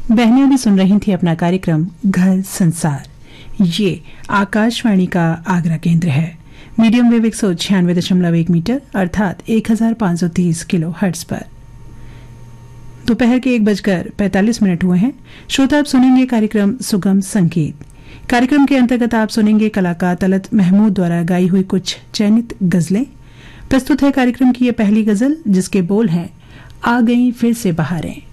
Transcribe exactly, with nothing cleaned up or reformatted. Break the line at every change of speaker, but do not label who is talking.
बहनें भी सुन रही थी अपना कार्यक्रम घर संसार। ये आकाशवाणी का आगरा केंद्र है। मीडियम वेव एक सौ छियानवे दशमलव एक मीटर अर्थात एक हजार पाँच सौ तीस किलो हर्ट्ज पर। दोपहर के एक बजकर पैंतालीस मिनट हुए हैं। श्रोता आप सुनेंगे कार्यक्रम सुगम संगीत। कार्यक्रम के अंतर्गत आप सुनेंगे कलाकार तलत महमूद द्वारा गाई हुई कुछ चयनित गजलें। प्रस्तुत है कार्यक्रम की ये पहली गजल जिसके बोल हैं आ गई फिर से बहारें।